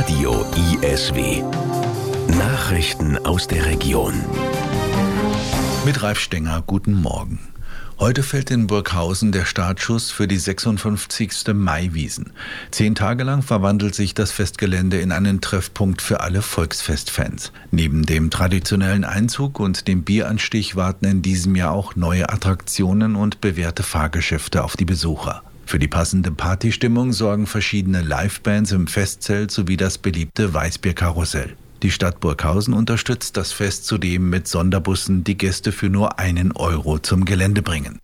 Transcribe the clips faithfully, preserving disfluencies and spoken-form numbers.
Radio I S W. Nachrichten aus der Region. Mit Ralf Stenger, guten Morgen. Heute fällt in Burghausen der Startschuss für die sechsundfünfzigste Maiwiesen. Zehn Tage lang verwandelt sich das Festgelände in einen Treffpunkt für alle Volksfestfans. Neben dem traditionellen Einzug und dem Bieranstich warten in diesem Jahr auch neue Attraktionen und bewährte Fahrgeschäfte auf die Besucher. Für die passende Partystimmung sorgen verschiedene Livebands im Festzelt sowie das beliebte Weißbierkarussell. Die Stadt Burghausen unterstützt das Fest zudem mit Sonderbussen, die Gäste für nur einen Euro zum Gelände bringen.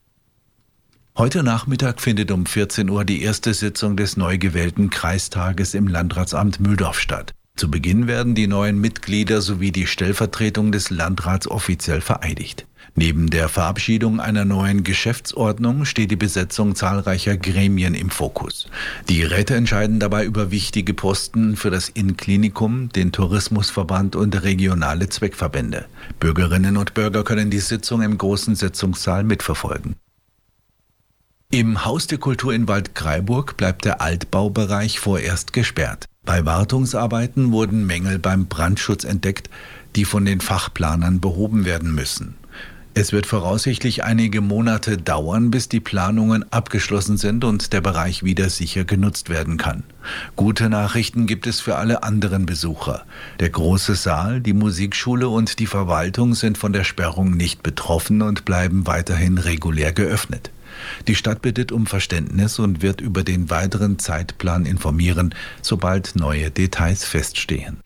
Heute Nachmittag findet um vierzehn Uhr die erste Sitzung des neu gewählten Kreistages im Landratsamt Mühldorf statt. Zu Beginn werden die neuen Mitglieder sowie die Stellvertretung des Landrats offiziell vereidigt. Neben der Verabschiedung einer neuen Geschäftsordnung steht die Besetzung zahlreicher Gremien im Fokus. Die Räte entscheiden dabei über wichtige Posten für das Innenklinikum, den Tourismusverband und regionale Zweckverbände. Bürgerinnen und Bürger können die Sitzung im großen Sitzungssaal mitverfolgen. Im Haus der Kultur in Waldkraiburg bleibt der Altbaubereich vorerst gesperrt. Bei Wartungsarbeiten wurden Mängel beim Brandschutz entdeckt, die von den Fachplanern behoben werden müssen. Es wird voraussichtlich einige Monate dauern, bis die Planungen abgeschlossen sind und der Bereich wieder sicher genutzt werden kann. Gute Nachrichten gibt es für alle anderen Besucher. Der große Saal, die Musikschule und die Verwaltung sind von der Sperrung nicht betroffen und bleiben weiterhin regulär geöffnet. Die Stadt bittet um Verständnis und wird über den weiteren Zeitplan informieren, sobald neue Details feststehen.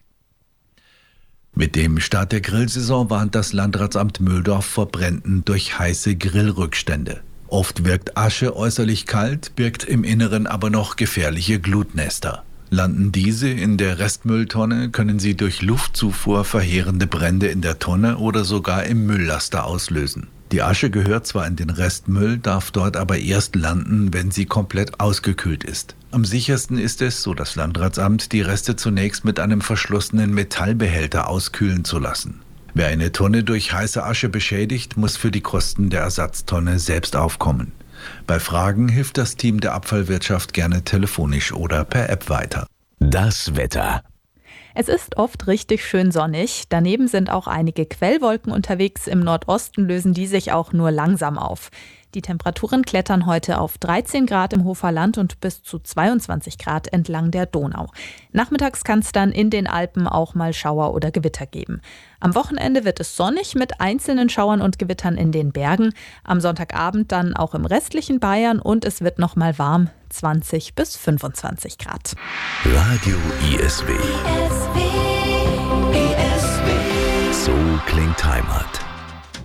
Mit dem Start der Grillsaison warnt das Landratsamt Mühldorf vor Bränden durch heiße Grillrückstände. Oft wirkt Asche äußerlich kalt, birgt im Inneren aber noch gefährliche Glutnester. Landen diese in der Restmülltonne, können sie durch Luftzufuhr verheerende Brände in der Tonne oder sogar im Mülllaster auslösen. Die Asche gehört zwar in den Restmüll, darf dort aber erst landen, wenn sie komplett ausgekühlt ist. Am sichersten ist es, so das Landratsamt, die Reste zunächst mit einem verschlossenen Metallbehälter auskühlen zu lassen. Wer eine Tonne durch heiße Asche beschädigt, muss für die Kosten der Ersatztonne selbst aufkommen. Bei Fragen hilft das Team der Abfallwirtschaft gerne telefonisch oder per App weiter. Das Wetter. Es ist oft richtig schön sonnig. Daneben sind auch einige Quellwolken unterwegs. Im Nordosten lösen die sich auch nur langsam auf. Die Temperaturen klettern heute auf dreizehn Grad im Hoferland und bis zu zweiundzwanzig Grad entlang der Donau. Nachmittags kann es dann in den Alpen auch mal Schauer oder Gewitter geben. Am Wochenende wird es sonnig mit einzelnen Schauern und Gewittern in den Bergen. Am Sonntagabend dann auch im restlichen Bayern und es wird noch mal warm, zwanzig bis fünfundzwanzig Grad. Radio I S W. So klingt Heimat.